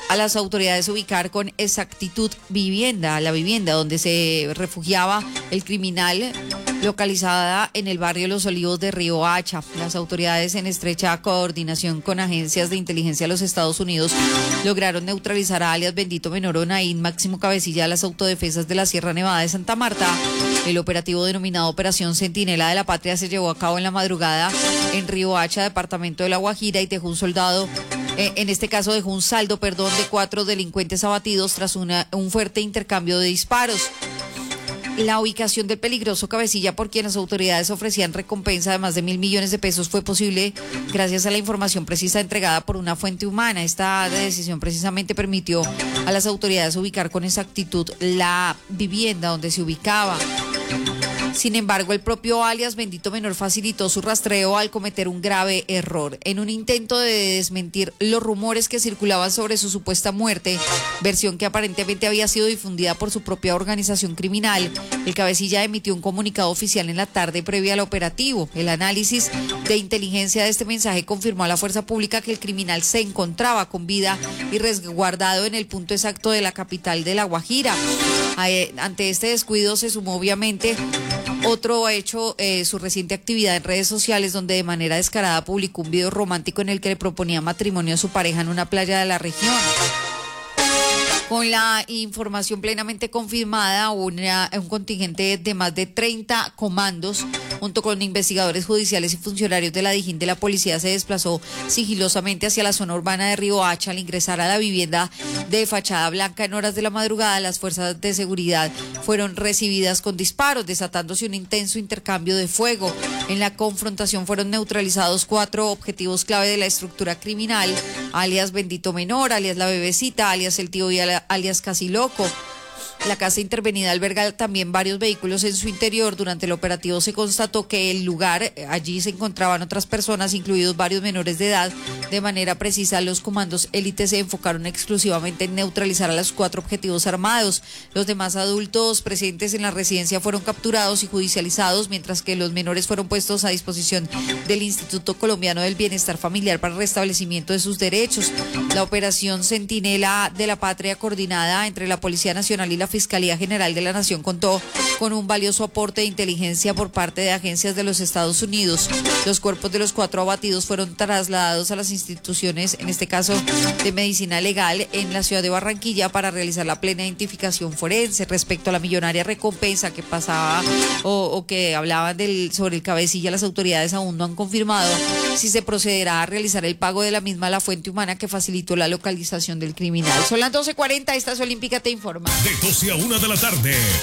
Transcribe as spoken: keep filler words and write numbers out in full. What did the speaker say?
a las autoridades ubicar con exactitud vivienda, la vivienda donde se refugiaba el criminal, localizada en el barrio Los Olivos de Río Hacha. Las autoridades, en estrecha coordinación con agencias de inteligencia de los Estados Unidos, lograron neutralizar a alias Bendito Menor Onaín, máximo cabecilla de las autodefensas de la Sierra Nevada de Santa Marta. El operativo denominado Operación Centinela de la Patria se llevó a cabo en la madrugada en Río Hacha, departamento de La Guajira, y dejó un soldado, eh, en este caso dejó un saldo, perdón, de cuatro delincuentes abatidos tras una, un fuerte intercambio de disparos. La ubicación del peligroso cabecilla, por quien las autoridades ofrecían recompensa de más de mil millones de pesos, fue posible gracias a la información precisa entregada por una fuente humana. Esta decisión precisamente permitió a las autoridades ubicar con exactitud la vivienda donde se ubicaba. Sin embargo, el propio alias Bendito Menor facilitó su rastreo al cometer un grave error. En un intento de desmentir los rumores que circulaban sobre su supuesta muerte, versión que aparentemente había sido difundida por su propia organización criminal, el cabecilla emitió un comunicado oficial en la tarde previa al operativo. El análisis de inteligencia de este mensaje confirmó a la fuerza pública que el criminal se encontraba con vida y resguardado en el punto exacto de la capital de La Guajira. Ante este descuido se sumó obviamente otro hecho, eh, su reciente actividad en redes sociales, donde de manera descarada publicó un video romántico en el que le proponía matrimonio a su pareja en una playa de la región. Con la información plenamente confirmada, una, un contingente de más de treinta comandos, junto con investigadores judiciales y funcionarios de la Dijín de la policía, se desplazó sigilosamente hacia la zona urbana de Río Hacha. Al ingresar a la vivienda de fachada blanca en horas de la madrugada, las fuerzas de seguridad fueron recibidas con disparos, desatándose un intenso intercambio de fuego. En la confrontación fueron neutralizados cuatro objetivos clave de la estructura criminal: alias Bendito Menor, alias La Bebecita, alias El Tío y alias Casi Loco. La casa intervenida alberga también varios vehículos en su interior. Durante el operativo se constató que el lugar, allí se encontraban otras personas, incluidos varios menores de edad. De manera precisa, los comandos élites se enfocaron exclusivamente en neutralizar a los cuatro objetivos armados. Los demás adultos presentes en la residencia fueron capturados y judicializados, mientras que los menores fueron puestos a disposición del Instituto Colombiano del Bienestar Familiar para el restablecimiento de sus derechos. La operación Centinela de la Patria, coordinada entre la Policía Nacional y la Fiscalía General de la Nación, contó con un valioso aporte de inteligencia por parte de agencias de los Estados Unidos. Los cuerpos de los cuatro abatidos fueron trasladados a las instituciones, en este caso de medicina legal, en la ciudad de Barranquilla, para realizar la plena identificación forense. Respecto a la millonaria recompensa que pasaba o, o que hablaban del, sobre el cabecilla, las autoridades aún no han confirmado si se procederá a realizar el pago de la misma a la fuente humana que facilitó la localización del criminal. Son las doce cuarenta, esta es Olímpica te informa. De doce a una de la tarde,